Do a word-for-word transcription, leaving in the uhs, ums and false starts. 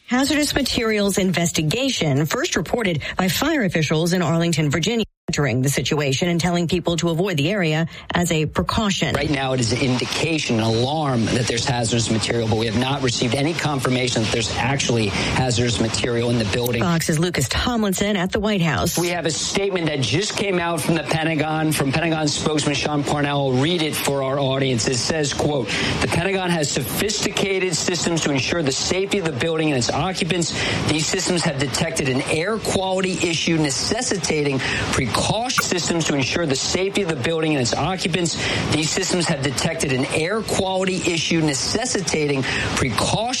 Hazardous materials investigation first reported by fire officials in Arlington, Virginia, monitoring the situation and telling people to avoid the area as a precaution. Right now, it is an indication, an alarm that there's hazardous material, but we have not received any confirmation that there's actually hazardous material in the building. Fox's Lucas Tomlinson at the White House. We have a statement that just came out from the Pentagon, from Pentagon spokesman Sean Parnell. I'll read it for our audience. It says, quote, the Pentagon has sophisticated systems to ensure the safety of the building and its occupants. These systems have detected an air quality issue necessitating precaution systems to ensure the safety of the building and its occupants. These systems have detected an air quality issue necessitating precaution